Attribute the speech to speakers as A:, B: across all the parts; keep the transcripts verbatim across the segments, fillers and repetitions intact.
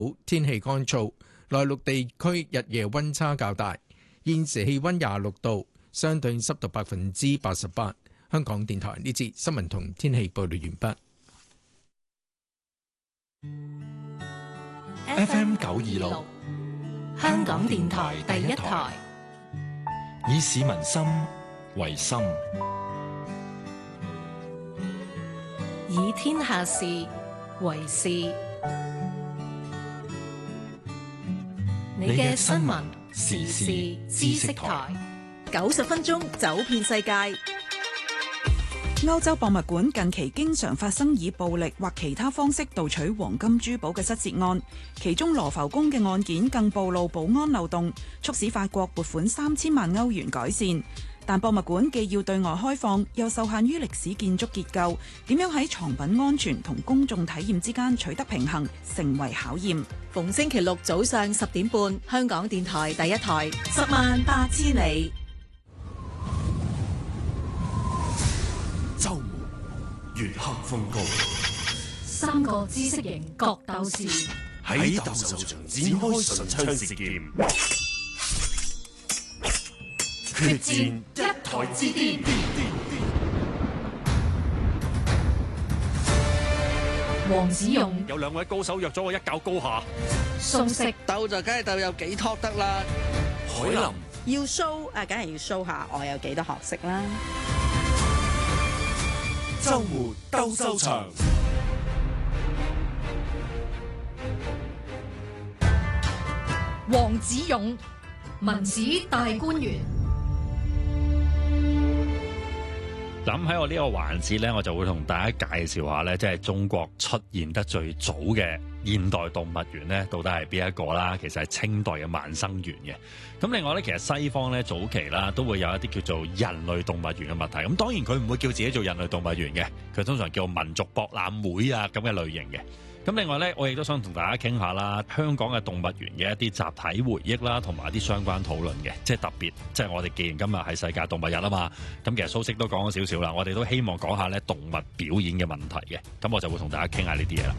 A: 天氣乾燥，內陸地區日夜溫差較大。現時氣溫廿六度，相對濕度百分之八十八。香港電台呢節新聞同天氣報道完畢。
B: F M 九二六，香港電台第一台，以市民心為心，
C: 以天下事為事。你嘅新聞時事知識台，
D: 九十分鐘走遍世界。歐洲博物館近期經常發生以暴力或其他方式盜取黃金珠寶嘅失竊案，其中羅浮宮嘅案件更暴露保安漏洞，促使法國撥款三千萬歐元改善。但博物館既要對外開放，又受限於歷史建築結構，點樣喺藏品安全同公眾體驗之間取得平衡，成為考驗。
C: 逢星期六早上十點半，香港電台第一台，十萬八千里。
B: 周末月黑風高，
C: 三個知識型角鬥士
B: 喺鬥獸場展開唇槍舌劍，決戰一台之巔。
C: 黃子勇
E: 有兩位高手約咗我一較高下，
C: 素食
F: 鬥就梗係鬥有幾托得啦。
B: 海林
D: 要 show 啊，梗係要 show 下我有幾多學識啦。
B: 周末鬥獸場，
C: 黃子勇，文史大觀園。
E: 咁喺我呢個環節呢，我就會同大家介紹下呢，即係中國出現得最早嘅現代動物園呢，到底係邊一個啦？其實係清代嘅萬生園嘅。咁另外呢，其實西方呢，早期啦都會有一啲叫做人類動物園嘅物體。咁當然佢唔會叫自己做人類動物園嘅，佢通常叫民族博覽會啊咁嘅類型嘅。咁另外呢，我亦都想同大家傾下啦，香港嘅動物園嘅一啲集體回憶啦，同埋一啲相關討論嘅，即係特別，即係我哋既然今日係世界動物日啊嘛，咁其實蘇軾都講咗少少啦，我哋都希望講下呢動物表演嘅問題嘅，咁我就會同大家傾下呢啲嘢啦。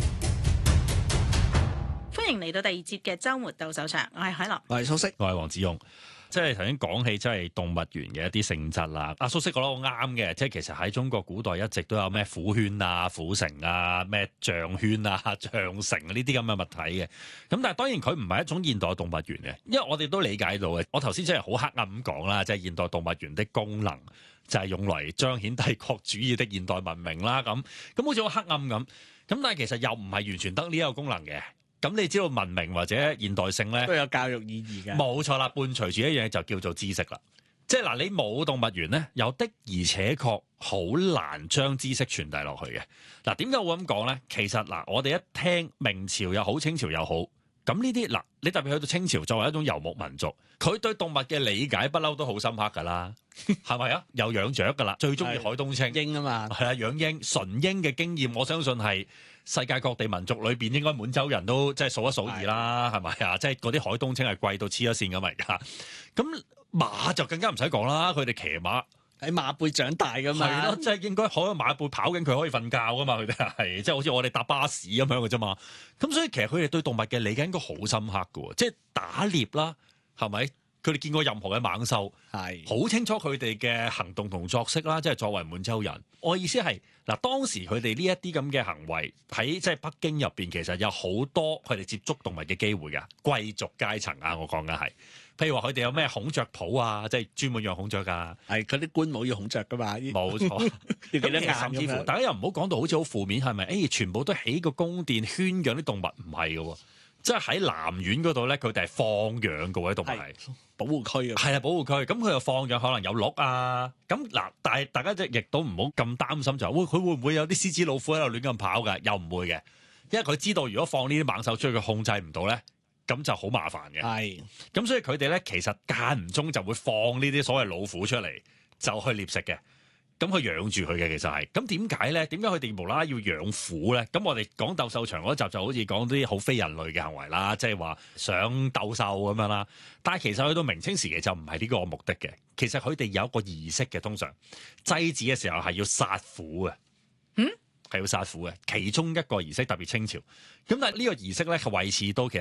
D: 歡迎嚟到第二節嘅週末鬥獸場，我係海樂，
F: 我係蘇軾，
E: 我係黃子勇。即係頭先講起，即係動物園嘅一啲性質啦。阿蘇軾講得好啱嘅，即係其實喺中國古代一直都有咩虎圈啊、虎城啊、咩象圈啊、象城呢啲咁嘅物體嘅。咁但係當然佢唔係一種現代動物園嘅，因為我哋都理解到嘅。我頭先真係好黑暗咁講啦，即係現代動物園的功能就係用嚟彰顯帝國主義的現代文明啦。咁咁好似好黑暗咁。咁但係其實又唔係完全得呢一個功能嘅。咁你知道文明或者現代性咧
F: 都有教育意義嘅，
E: 冇錯啦。伴隨住一樣嘢就叫做知識啦。即係嗱，你冇動物園咧，有的而且確好難將知識傳遞落去嘅。嗱，點解我會咁講咧？其實嗱，我哋一聽明朝又好，清朝又好，咁呢啲嗱，你特別去到清朝作為一種遊牧民族，佢對動物嘅理解不嬲都好深刻㗎啦，係咪啊？有養雀㗎啦，最中意海東青
F: 鷹啊嘛，
E: 係啊，養鷹純鷹嘅經驗，我相信係世界各地民族裏邊應該滿洲人都即係數一數二啦，係咪啊？即係嗰啲海東青係貴到黐咗線㗎嘛而家。咁馬就更加唔使講啦，佢哋騎馬
F: 喺馬背長大㗎嘛，
E: 係咯，即係應該喺馬背跑緊，佢可以瞓覺㗎嘛，佢哋係即係好似我哋搭巴士咁樣嘅啫嘛。咁所以其實佢哋對動物嘅理解應該好深刻㗎，即係打獵啦，係咪？佢哋見過任何嘅猛獸，係好清楚佢哋嘅行動同作息啦。即係作為滿洲人，我意思係嗱，當時佢哋呢一啲咁嘅行為喺即係北京入邊，其實有好多佢哋接觸動物嘅機會㗎。貴族階層啊，我講緊係，譬如話佢哋有咩孔雀譜啊，即係專門養孔雀㗎。係
F: 嗰啲官冇要孔雀㗎嘛，
E: 冇錯。
F: 要幾多眼
E: 甚至乎大家又唔好講到好似好負面，係咪？誒、哎，全部都起個宮殿圈養啲動物，唔係㗎喎。即係喺南苑嗰度咧，佢哋係放養嘅喎，啲動物係
F: 保護區啊，
E: 係啊，保護區。咁佢又放養，可能有鹿啊。咁嗱，但係大家即係亦都唔好咁擔心就，喂，佢會唔會有啲獅子老虎喺度亂咁跑㗎？又唔會嘅，因為佢知道如果放呢啲猛獸出去，佢控制唔到咧，咁就好麻煩嘅。係，咁所以佢哋咧其實間唔中就會放呢啲所謂老虎出嚟，就去獵食嘅。咁佢養住佢嘅其實係，咁點解咧？點解佢哋無啦啦要養虎咧？咁我哋講鬥獸場嗰集就好似講啲好非人類嘅行為啦，即係話想鬥獸咁樣啦。但係其實去到明清時期就唔係呢個目的嘅。其實佢哋有一個儀式嘅，通常祭祀嘅時候係要殺虎嘅。
D: 嗯，
E: 係要殺虎嘅，其中一個儀式特別清朝。咁但係呢個儀式咧係維持到其實